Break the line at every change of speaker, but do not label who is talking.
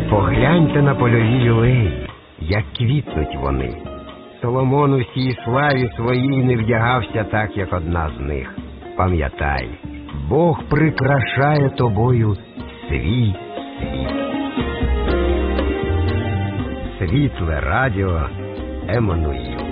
Погляньте на польові люлеї, як квітнуть вони. Соломон у всій славі своїй не вдягався так, як одна з них. Пам'ятай, Бог прикрашає тобою свій світ. Світле радіо Еммануїл.